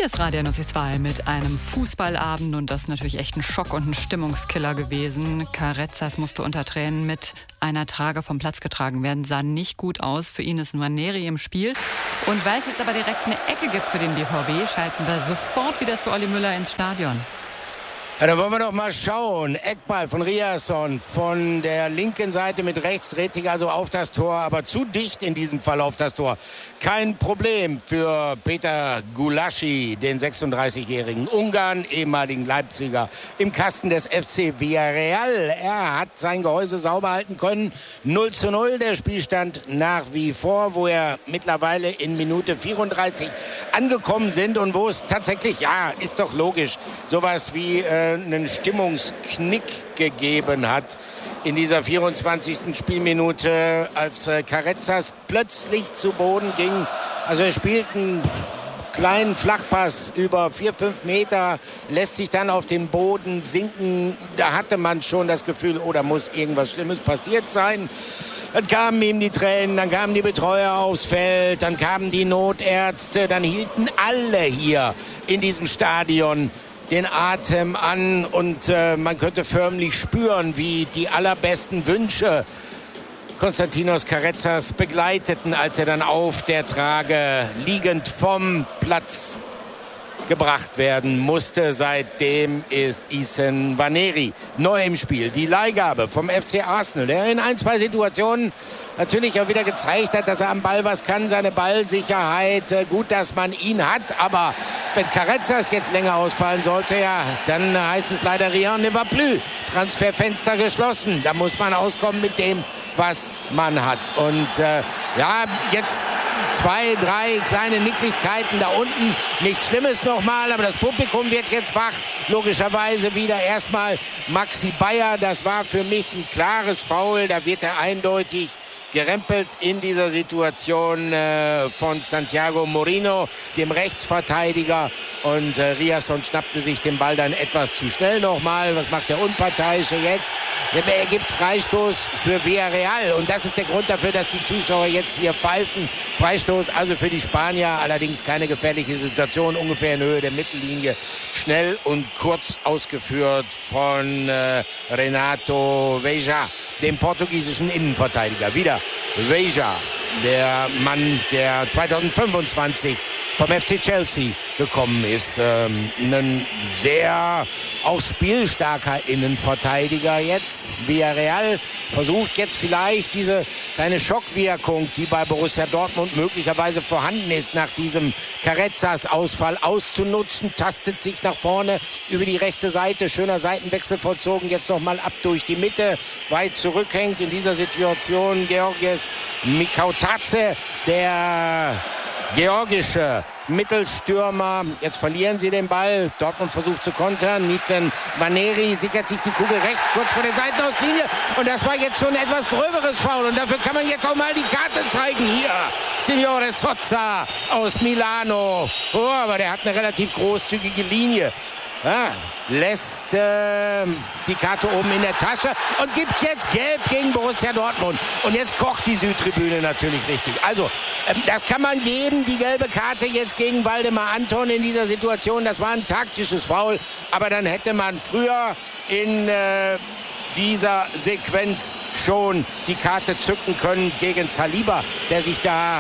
Hier ist Radio 92 mit einem Fußballabend und das ist natürlich echt ein Schock und ein Stimmungskiller gewesen. Carezas musste unter Tränen mit einer Trage vom Platz getragen werden, sah nicht gut aus. Für ihn ist Nwaneri im Spiel. Und weil es jetzt aber direkt eine Ecke gibt für den BVB, schalten wir sofort wieder zu Olli Müller ins Stadion. Ja, da wollen wir doch mal schauen. Eckball von Riasson von der linken Seite mit rechts, dreht sich also auf das Tor, aber zu dicht in diesem Fall auf das Tor. Kein Problem für Peter Gulaschi, den 36-jährigen Ungarn, ehemaligen Leipziger, im Kasten des FC Villarreal. Er hat sein Gehäuse sauber halten können. 0:0 der Spielstand nach wie vor, wo er mittlerweile in Minute 34 angekommen sind und wo es tatsächlich, ja, ist doch logisch, sowas wie einen Stimmungsknick gegeben hat in dieser 24. Spielminute, als Carezas plötzlich zu Boden ging. Also er spielt einen kleinen Flachpass über 4-5 Meter, lässt sich dann auf den Boden sinken. Da hatte man schon das Gefühl, oh, da muss irgendwas Schlimmes passiert sein. Dann kamen ihm die Tränen, dann kamen die Betreuer aufs Feld, dann kamen die Notärzte, dann hielten alle hier in diesem Stadion den Atem an und man könnte förmlich spüren, wie die allerbesten Wünsche Konstantinos Carezas begleiteten, als er dann auf der Trage liegend vom Platz gebracht werden musste. Seitdem ist Ethan Nwaneri neu im Spiel. Die Leihgabe vom FC Arsenal, der in ein, zwei Situationen natürlich auch wieder gezeigt hat, dass er am Ball was kann, seine Ballsicherheit. Gut, dass man ihn hat, aber wenn Carezas jetzt länger ausfallen sollte, ja, dann heißt es leider rien ne va plus. Transferfenster geschlossen. Da muss man auskommen mit dem, was man hat. Und ja, jetzt 2, 3 kleine Nicklichkeiten da unten. Nichts Schlimmes nochmal, aber das Publikum wird jetzt wach. Logischerweise wieder erstmal Maxi Bayer. Das war für mich ein klares Foul. Da wird er eindeutig gerempelt in dieser Situation von Santiago Moreno, dem Rechtsverteidiger. Und Riasson schnappte sich den Ball dann etwas zu schnell nochmal. Was macht der Unparteiische jetzt? Er gibt Freistoß für Villarreal. Und das ist der Grund dafür, dass die Zuschauer jetzt hier pfeifen. Freistoß also für die Spanier. Allerdings keine gefährliche Situation. Ungefähr in Höhe der Mittellinie. Schnell und kurz ausgeführt von Renato Veiga, dem portugiesischen Innenverteidiger. Wieder Veiga, der Mann, der 2025 vom FC Chelsea gekommen ist. Ein sehr auch spielstarker Innenverteidiger jetzt. Villarreal versucht jetzt vielleicht diese kleine Schockwirkung, die bei Borussia Dortmund möglicherweise vorhanden ist, nach diesem Carezas-Ausfall auszunutzen, tastet sich nach vorne über die rechte Seite. Schöner Seitenwechsel vollzogen, jetzt nochmal ab durch die Mitte. Weit zurückhängt in dieser Situation Georgios Mikautadze, der georgische Mittelstürmer. Jetzt verlieren sie den Ball. Dortmund versucht zu kontern. Ethan Nwaneri sichert sich die Kugel rechts kurz vor der Seitenauslinie. Und das war jetzt schon ein etwas gröberes Foul. Und dafür kann man jetzt auch mal die Karte zeigen. Hier, Signore Sozza aus Milano. Oh, aber der hat eine relativ großzügige Linie. Ja, lässt die Karte oben in der Tasche und gibt jetzt Gelb gegen Borussia Dortmund. Und jetzt kocht die Südtribüne natürlich richtig. Also, das kann man geben, die gelbe Karte jetzt gegen Waldemar Anton in dieser Situation. Das war ein taktisches Foul, aber dann hätte man früher in dieser Sequenz schon die Karte zücken können gegen Saliba, der sich da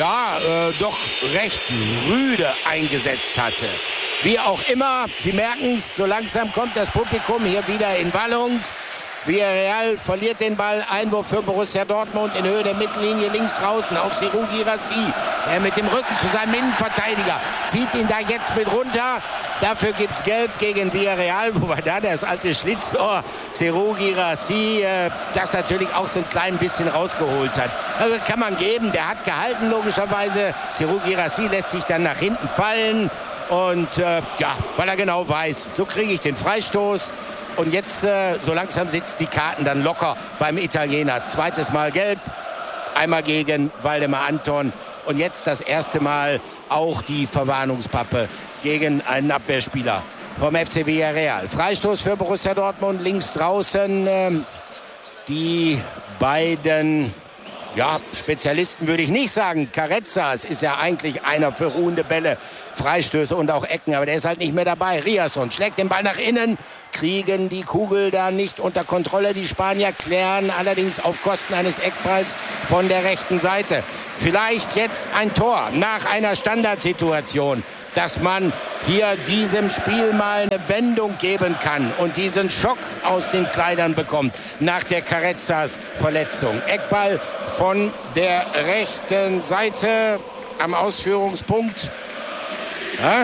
doch recht rüde eingesetzt hatte. Wie auch immer, Sie merken es, so langsam kommt das Publikum hier wieder in Wallung. Villarreal verliert den Ball, Einwurf für Borussia Dortmund in Höhe der Mittellinie, links draußen auf Serhou Guirassy. Er mit dem Rücken zu seinem Innenverteidiger zieht ihn da jetzt mit runter. Dafür gibt es Gelb gegen Villarreal, wobei da das alte Schlitzohr Serhou Guirassy das natürlich auch so ein klein bisschen rausgeholt hat. Also kann man geben, der hat gehalten logischerweise. Serhou Guirassy lässt sich dann nach hinten fallen. Und weil er genau weiß, so kriege ich den Freistoß. Und jetzt, so langsam sitzen die Karten dann locker beim Italiener. Zweites Mal Gelb, einmal gegen Waldemar Anton. Und jetzt das erste Mal auch die Verwarnungspappe gegen einen Abwehrspieler vom FC Villarreal. Freistoß für Borussia Dortmund, links draußen. Die beiden ja, Spezialisten würde ich nicht sagen. Carrezzas ist ja eigentlich einer für ruhende Bälle, Freistöße und auch Ecken, aber der ist halt nicht mehr dabei. Riasson schlägt den Ball nach innen, kriegen die Kugel da nicht unter Kontrolle. Die Spanier klären allerdings auf Kosten eines Eckballs von der rechten Seite. Vielleicht jetzt ein Tor nach einer Standardsituation, dass man hier diesem Spiel mal eine Wendung geben kann und diesen Schock aus den Kleidern bekommt nach der Carrezzas Verletzung. Eckball von der rechten Seite am Ausführungspunkt. Ja?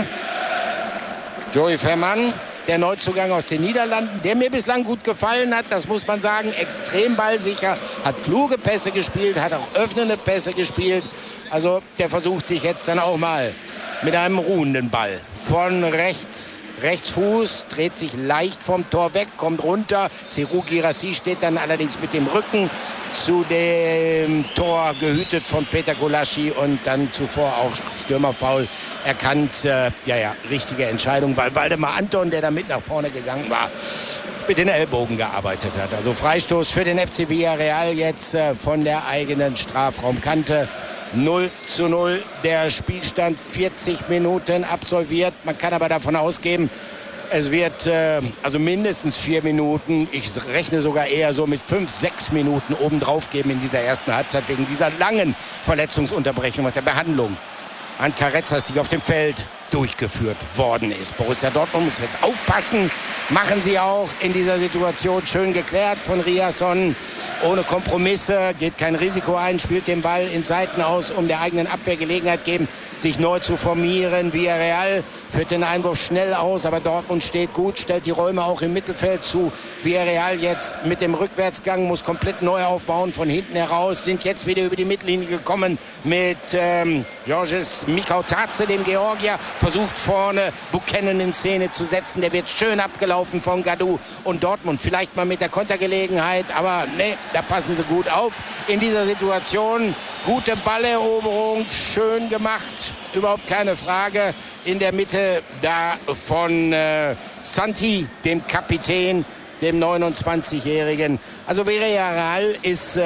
Joey Veerman, der Neuzugang aus den Niederlanden, der mir bislang gut gefallen hat, das muss man sagen, extrem ballsicher, hat kluge Pässe gespielt, hat auch öffnende Pässe gespielt. Also der versucht sich jetzt dann auch mal mit einem ruhenden Ball von rechts. Rechtsfuß, dreht sich leicht vom Tor weg, kommt runter. Serhou Guirassy steht dann allerdings mit dem Rücken zu dem Tor, gehütet von Peter Gulácsi und dann zuvor auch Stürmerfoul erkannt. Richtige Entscheidung, weil Waldemar Anton, der da mit nach vorne gegangen war, mit den Ellbogen gearbeitet hat. Also Freistoß für den FC Villarreal jetzt von der eigenen Strafraumkante. 0:0 der Spielstand, 40 Minuten absolviert. Man kann aber davon ausgehen, es wird also mindestens 4 Minuten, ich rechne sogar eher so mit 5-6 Minuten obendrauf geben in dieser ersten Halbzeit, wegen dieser langen Verletzungsunterbrechung und der Behandlung an Carrezzas, die auf dem Feld durchgeführt worden ist. Borussia Dortmund muss jetzt aufpassen, machen sie auch in dieser Situation. Schön geklärt von Riasson, ohne Kompromisse, geht kein Risiko ein, spielt den Ball in Seiten aus, um der eigenen Abwehr Gelegenheit geben, sich neu zu formieren. Villarreal führt den Einwurf schnell aus, aber Dortmund steht gut, stellt die Räume auch im Mittelfeld zu. Villarreal jetzt mit dem Rückwärtsgang, muss komplett neu aufbauen, von hinten heraus, sind jetzt wieder über die Mittellinie gekommen mit Georges Mikautadze, dem Georgier, versucht vorne Buchanan in Szene zu setzen. Der wird schön abgelaufen von Gadou und Dortmund. Vielleicht mal mit der Kontergelegenheit, aber nee, da passen sie gut auf in dieser Situation. Gute Balleroberung, schön gemacht, überhaupt keine Frage. In der Mitte da von Santi, dem Kapitän, dem 29-Jährigen. Also Villarreal ist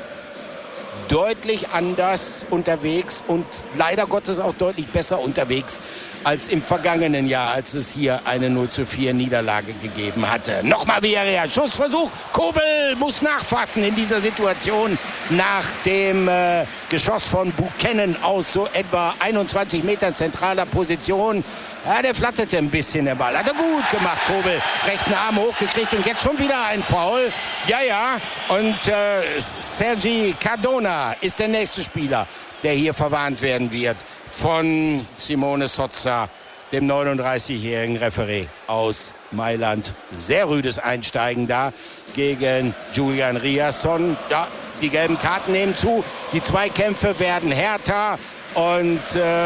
deutlich anders unterwegs und leider Gottes auch deutlich besser unterwegs als im vergangenen Jahr, als es hier eine 0:4 Niederlage gegeben hatte. Nochmal Villarreal, Schussversuch, Kobel muss nachfassen in dieser Situation nach dem Geschoss von Buchanan aus so etwa 21 Metern zentraler Position. Ja, der flatterte ein bisschen, der Ball. Hat er gut gemacht, Kobel. Rechten Arm hochgekriegt und jetzt schon wieder ein Foul. Ja. Und Sergi Cardona ist der nächste Spieler, der hier verwarnt werden wird von Simone Sozza, dem 39-jährigen Referee aus Mailand. Sehr rüdes Einsteigen da gegen Julian Riasson. Ja, die gelben Karten nehmen zu, die Zweikämpfe werden härter und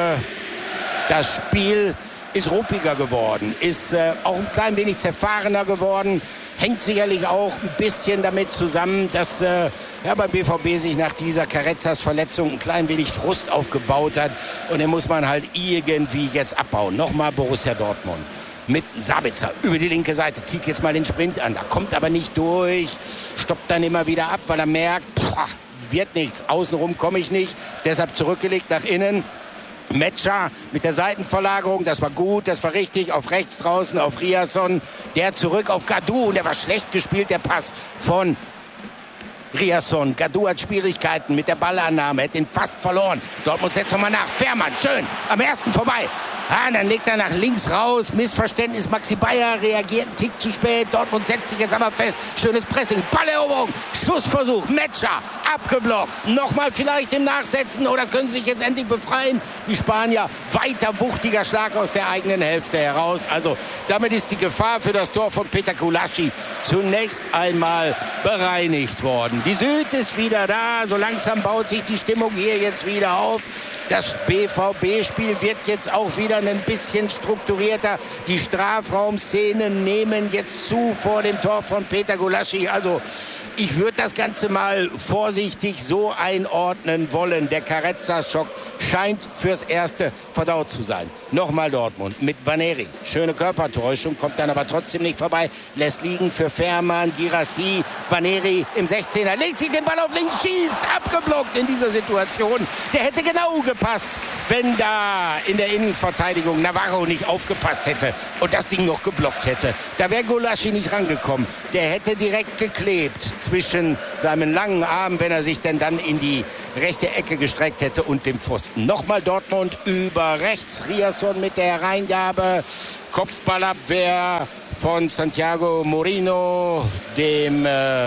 das Spiel ist ruppiger geworden, ist auch ein klein wenig zerfahrener geworden. Hängt sicherlich auch ein bisschen damit zusammen, dass beim BVB sich nach dieser Carrezzas Verletzung ein klein wenig Frust aufgebaut hat. Und den muss man halt irgendwie jetzt abbauen. Nochmal Borussia Dortmund mit Sabitzer über die linke Seite. Zieht jetzt mal den Sprint an. Da kommt aber nicht durch. Stoppt dann immer wieder ab, weil er merkt, wird nichts. Außenrum komme ich nicht. Deshalb zurückgelegt nach innen. Metscher mit der Seitenverlagerung, das war gut, das war richtig, auf rechts draußen, auf Riasson, der zurück auf Gadou und der war schlecht gespielt, der Pass von Riasson. Gadou hat Schwierigkeiten mit der Ballannahme, hätte ihn fast verloren. Dortmund setzt nochmal nach, Veerman, schön, am ersten vorbei. Dann legt er nach links raus, Missverständnis, Maxi Bayer reagiert einen Tick zu spät, Dortmund setzt sich jetzt aber fest, schönes Pressing, Balleroberung, Schussversuch, Metscher, abgeblockt, nochmal vielleicht im Nachsetzen oder können sich jetzt endlich befreien. Die Spanier, weiter wuchtiger Schlag aus der eigenen Hälfte heraus, also damit ist die Gefahr für das Tor von Peter Gulácsi zunächst einmal bereinigt worden. Die Süd ist wieder da, so langsam baut sich die Stimmung hier jetzt wieder auf. Das BVB-Spiel wird jetzt auch wieder ein bisschen strukturierter. Die Strafraumszenen nehmen jetzt zu vor dem Tor von Peter Gulácsi. Also Ich würde das Ganze mal vorsichtig so einordnen wollen. Der Carezza-Schock scheint fürs Erste verdaut zu sein. Nochmal Dortmund mit Vaneri. Schöne Körpertäuschung, kommt dann aber trotzdem nicht vorbei. Lässt liegen für Fährmann, Guirassy. Vaneri im 16er, legt sich den Ball auf links, schießt, abgeblockt in dieser Situation. Der hätte genau gepasst, wenn da in der Innenverteidigung Navarro nicht aufgepasst hätte und das Ding noch geblockt hätte. Da wäre Gulácsi nicht rangekommen. Der hätte direkt geklebt zwischen seinem langen Arm, wenn er sich denn dann in die rechte Ecke gestreckt hätte, und dem Pfosten. Nochmal Dortmund über rechts. Riasson mit der Hereingabe. Kopfballabwehr von Santiago Moreno, dem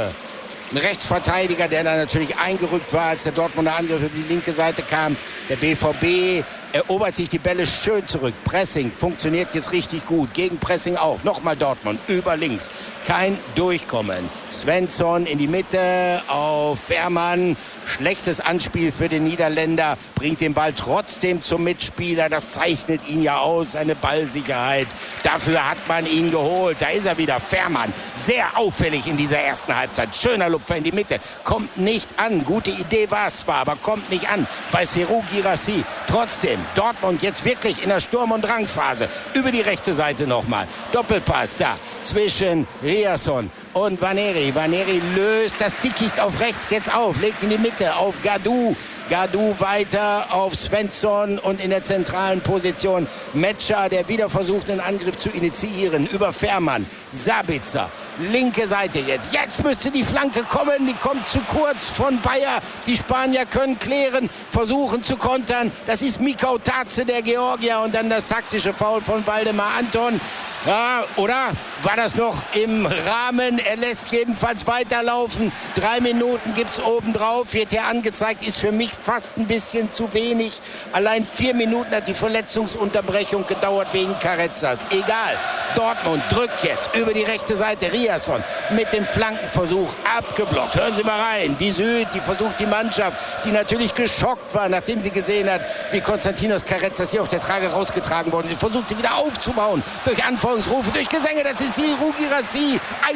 Rechtsverteidiger, der da natürlich eingerückt war, als der Dortmunder Angriff über die linke Seite kam. Der BVB erobert sich die Bälle schön zurück. Pressing funktioniert jetzt richtig gut. Gegenpressing auch. Nochmal Dortmund über links. Kein Durchkommen. Svensson in die Mitte auf Fährmann. Schlechtes Anspiel für den Niederländer. Bringt den Ball trotzdem zum Mitspieler. Das zeichnet ihn ja aus. Seine Ballsicherheit. Dafür hat man ihn geholt. Da ist er wieder. Fährmann. Sehr auffällig in dieser ersten Halbzeit. Schöner Lupfer in die Mitte. Kommt nicht an. Gute Idee war es zwar, aber kommt nicht an bei Serhou Guirassy. Trotzdem Dortmund jetzt wirklich in der Sturm- und Drangphase. Über die rechte Seite nochmal. Doppelpass da zwischen Riasson und Vaneri. Vaneri löst das Dickicht auf rechts jetzt auf. Legt in die Mitte auf Gadou. Gadou weiter auf Svensson und in der zentralen Position Metscher, der wieder versucht, den Angriff zu initiieren. Über Fährmann. Sabitzer. Linke Seite jetzt. Jetzt müsste die Flanke kommen. Die kommt zu kurz von Bayer. Die Spanier können klären, versuchen zu kontern. Das ist Mikau Tatze, der Georgier. Und dann das taktische Foul von Waldemar Anton. Ja, oder? War das noch im Rahmen? Er lässt jedenfalls weiterlaufen. 3 Minuten gibt es obendrauf. Wird hier angezeigt. Ist für mich fast ein bisschen zu wenig. Allein 4 Minuten hat die Verletzungsunterbrechung gedauert wegen Carezzas. Egal. Dortmund drückt jetzt über die rechte Seite. Riasson mit dem Flankenversuch abgeblockt. Hören Sie mal rein. Die Süd, die versucht die Mannschaft, die natürlich geschockt war, nachdem sie gesehen hat, wie Konstantinos Carezzas hier auf der Trage rausgetragen worden ist. Sie versucht sie wieder aufzubauen. Durch Anfeuerungsrufe, durch Gesänge. Das ist Serhou Guirassy.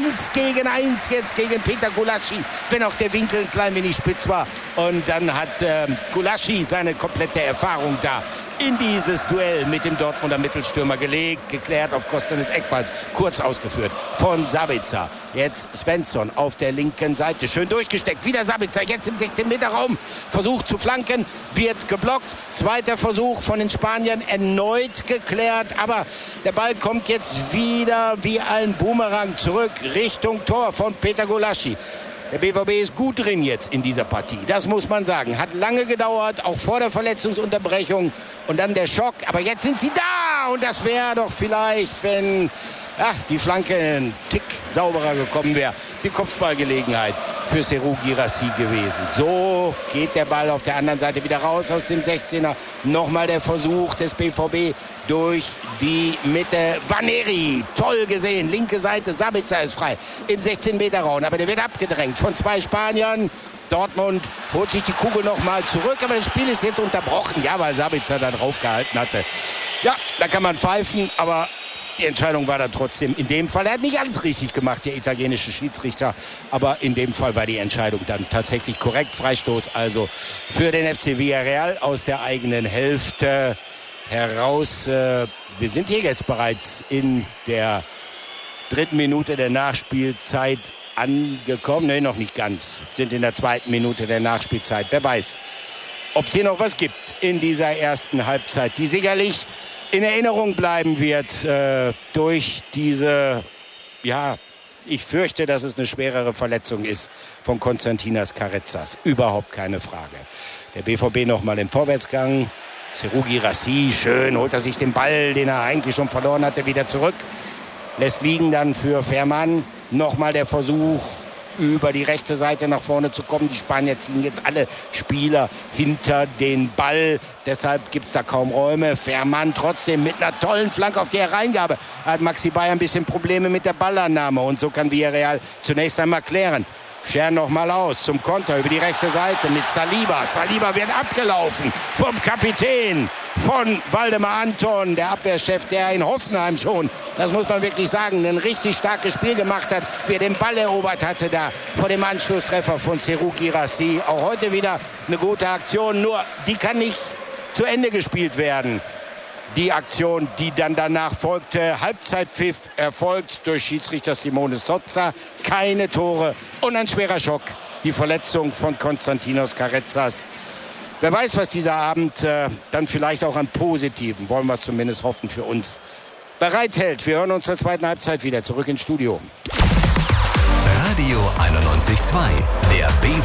1-1 jetzt gegen Peter Gulácsi. Wenn auch der Winkel ein klein wenig spitz war. Und dann hat Gulácsi seine komplette Erfahrung da in dieses Duell mit dem Dortmunder Mittelstürmer gelegt, geklärt auf Kosten des Eckballs, kurz ausgeführt von Sabitzer. Jetzt Svensson auf der linken Seite, schön durchgesteckt, wieder Sabitzer, jetzt im 16-Meter-Raum, versucht zu flanken, wird geblockt, zweiter Versuch von den Spaniern, erneut geklärt, aber der Ball kommt jetzt wieder wie ein Boomerang zurück Richtung Tor von Peter Gulácsi. Der BVB ist gut drin jetzt in dieser Partie. Das muss man sagen. Hat lange gedauert, auch vor der Verletzungsunterbrechung. Und dann der Schock. Aber jetzt sind sie da. Und das wäre doch vielleicht, wenn die Flanke einen Tick sauberer gekommen wäre. Die Kopfballgelegenheit für Serhou Guirassy gewesen. So geht der Ball auf der anderen Seite wieder raus aus dem 16er. Nochmal der Versuch des BVB durch die Mitte. Vaneri, toll gesehen. Linke Seite, Sabitzer ist frei im 16-Meter-Raum. Aber der wird abgedrängt von 2 Spaniern. Dortmund holt sich die Kugel noch mal zurück, aber das Spiel ist jetzt unterbrochen. Ja, weil Sabitzer da drauf gehalten hatte. Ja, da kann man pfeifen, aber die Entscheidung war dann trotzdem in dem Fall. Er hat nicht alles richtig gemacht, der italienische Schiedsrichter. Aber in dem Fall war die Entscheidung dann tatsächlich korrekt. Freistoß also für den FC Villarreal aus der eigenen Hälfte heraus. Wir sind hier jetzt bereits in der 3. Minute der Nachspielzeit angekommen. Ne, noch nicht ganz. Sind in der 2. Minute der Nachspielzeit. Wer weiß, ob es hier noch was gibt in dieser ersten Halbzeit, die sicherlich in Erinnerung bleiben wird durch diese, ich fürchte, dass es eine schwerere Verletzung ist von Konstantinos Carezzas. Überhaupt keine Frage. Der BVB nochmal im Vorwärtsgang. Serhou Guirassy, schön, holt er sich den Ball, den er eigentlich schon verloren hatte, wieder zurück. Lässt liegen dann für Fährmann. Nochmal der Versuch, über die rechte Seite nach vorne zu kommen. Die Spanier ziehen jetzt alle Spieler hinter den Ball. Deshalb gibt es da kaum Räume. Fährmann trotzdem mit einer tollen Flanke auf die Hereingabe. Hat Maxi Bayer ein bisschen Probleme mit der Ballannahme. Und so kann Villarreal zunächst einmal klären. Scheren noch mal aus zum Konter über die rechte Seite mit Saliba. Saliba wird abgelaufen vom Kapitän von Waldemar Anton, der Abwehrchef, der in Hoffenheim schon, das muss man wirklich sagen, ein richtig starkes Spiel gemacht hat, wie er den Ball erobert hatte da vor dem Anschlusstreffer von Serhou Guirassy. Auch heute wieder eine gute Aktion, nur die kann nicht zu Ende gespielt werden. Die Aktion, die dann danach folgte, Halbzeitpfiff erfolgt durch Schiedsrichter Simone Sozza. Keine Tore und ein schwerer Schock, die Verletzung von Konstantinos Karetzas. Wer weiß, was dieser Abend dann vielleicht auch an Positiven, wollen wir es zumindest hoffen, für uns bereithält. Wir hören uns zur zweiten Halbzeit wieder zurück ins Studio. Radio 91.2, der BVB